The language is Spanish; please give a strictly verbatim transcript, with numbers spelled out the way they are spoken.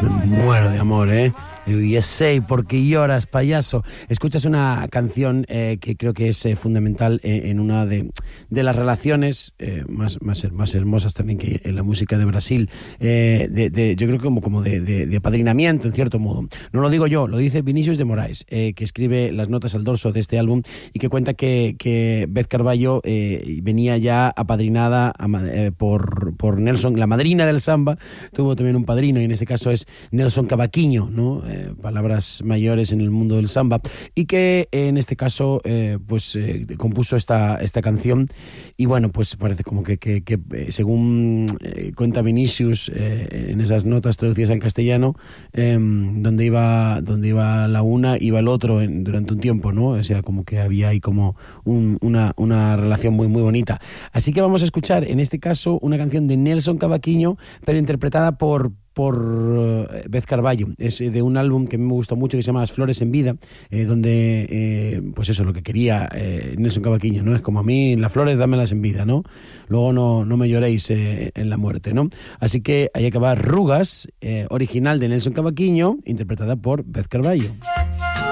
Muero de amor, ¿eh? Y sé porque lloras, payaso. Escuchas una canción eh, que creo que es eh, fundamental eh, en una de, de las relaciones eh, más, más, más hermosas también que en la música de Brasil. Eh, de, de, yo creo que como, como de, de, de apadrinamiento, en cierto modo. No lo digo yo, lo dice Vinícius de Moraes, eh, que escribe las notas al dorso de este álbum y que cuenta que, que Beth Carvalho eh, venía ya apadrinada eh, por, por Nelson, la madrina del samba. Tuvo también un padrino y en este caso es Nelson Cavaquinho, ¿no? Eh, palabras mayores en el mundo del samba, y que eh, en este caso eh, pues eh, compuso esta, esta canción. Y bueno, pues parece como que, que, que eh, según eh, cuenta Vinicius eh, en esas notas traducidas en castellano, eh, donde iba donde iba la una iba el otro en, durante un tiempo, ¿no? O sea, como que había ahí como un, una, una relación muy muy bonita. Así que vamos a escuchar en este caso una canción de Nelson Cavaquinho, pero interpretada por por uh, Beth Carvalho. Es de un álbum que a mí me gustó mucho que se llama Las Flores en Vida, eh, donde eh, pues eso, lo que quería eh, Nelson Cavaquinho, ¿no? Es como a mí, las flores dámelas en vida, ¿no? Luego no, no me lloréis eh, en la muerte, ¿no? Así que ahí acaba Rugas, eh, original de Nelson Cavaquinho, interpretada por Beth Carvalho.